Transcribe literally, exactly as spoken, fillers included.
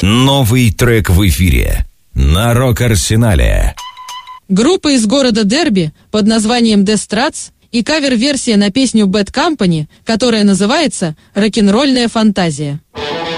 Новый трек в эфире на Рок-Арсенале. Группа из города Дерби под названием The Struts и кавер-версия на песню Bad Company, которая называется «Рок-н-ролльная фантазия».